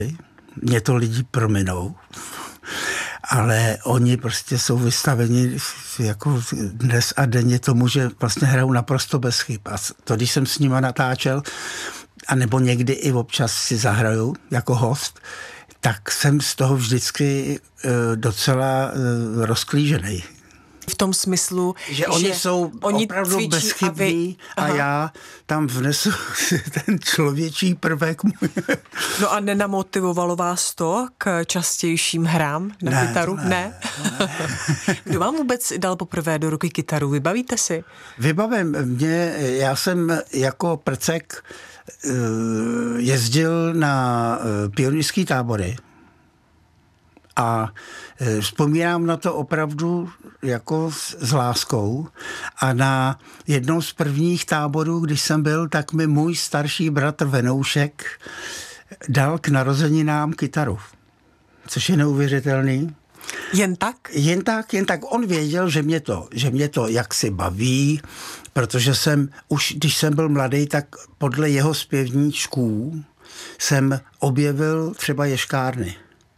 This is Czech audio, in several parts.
Mě to lidi prominou, ale oni prostě jsou vystaveni jako dnes a denně tomu, že vlastně hrajou naprosto bez chyb. A to, když jsem s nima natáčel, anebo někdy i občas si zahraju jako host, tak jsem z toho vždycky docela rozklížený. V tom smyslu, že oni jsou opravdu bezchybní a já tam vnesu ten člověčí prvek můj. No a nenamotivovalo vás to k častějším hrám na kytaru? Ne. Kdo vám vůbec dal poprvé do ruky kytaru? Vybavíte si? Vybavím. Já jsem jako prcek jezdil na pionýrský tábory a vzpomínám na to opravdu jako s láskou a na jednou z prvních táborů, když jsem byl, tak mi můj starší bratr Venoušek dal k narozeninám kytaru, což je neuvěřitelný. Jen tak? Jen tak. On věděl, že mě to jaksi baví, protože jsem už, když jsem byl mladý, tak podle jeho zpěvníčků jsem objevil třeba ješkárny.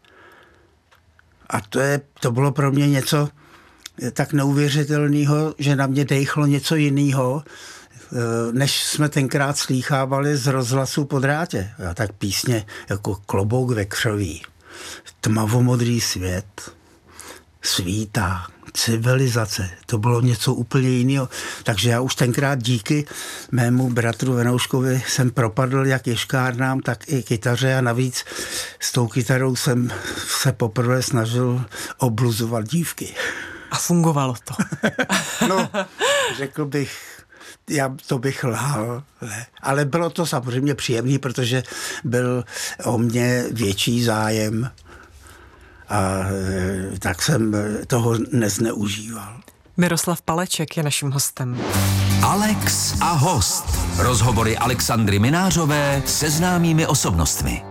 A to bylo pro mě něco tak neuvěřitelného, že na mě dejchlo něco jiného, než jsme tenkrát slýchávali z rozhlasu po drátě. A tak písně jako Klobouk ve křoví, Tmavomodrý svět, Svítá, Civilizace. To bylo něco úplně jiného. Takže já už tenkrát díky mému bratru Venouškovi jsem propadl jak ješkárnám, tak i kytaře a navíc s tou kytarou jsem se poprvé snažil obluzovat dívky. A fungovalo to? No, řekl bych, to bych lhal, ne. Ale bylo to samozřejmě příjemný, protože byl o mě větší zájem a tak jsem toho nezneužíval. Miroslav Paleček je naším hostem. Alex a host. Rozhovory Alexandry Minářové se známými osobnostmi.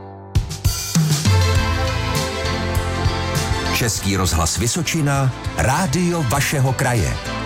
Český rozhlas Vysočina, rádio vašeho kraje.